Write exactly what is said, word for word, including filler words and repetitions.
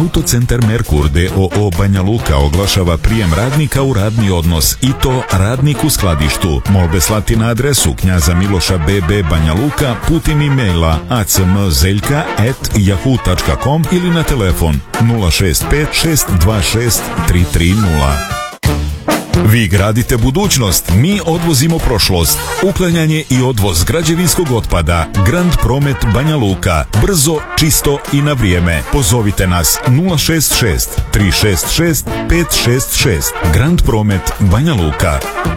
Autocentar Merkur d o o Banja Luka oglašava prijem radnika u radni odnos i to radnik u skladištu. Molbe slati na adresu Knjaza Miloša B B Banja Luka putem e-maila acmzeljka at yahoo tačka com ili na telefon nula šest pet šest dva šest tri tri nula. Vi gradite budućnost, mi odvozimo prošlost. Uklanjanje i odvoz građevinskog otpada. Grand Promet Banja Luka. Brzo, čisto i na vrijeme. Pozovite nas nula šest šest tri šest šest pet šest šest. Grand Promet Banja Luka.